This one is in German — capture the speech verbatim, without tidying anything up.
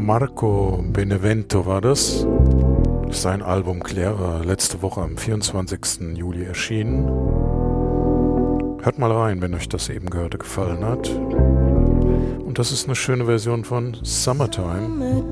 Marco Benevento war das. Sein Album Clara, letzte Woche am vierundzwanzigsten Juli erschienen. Hört mal rein, wenn euch das eben gehörte gefallen hat. Und das ist eine schöne Version von Summertime.